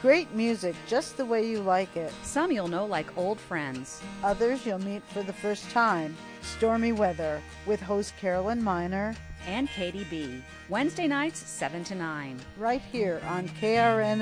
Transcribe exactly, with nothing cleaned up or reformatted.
Great music just the way you like it. Some you'll know like old friends. Others you'll meet for the first time. Stormy Weather with host Carolyn Miner and Katie B. Wednesday nights, seven to nine. Right here on K R N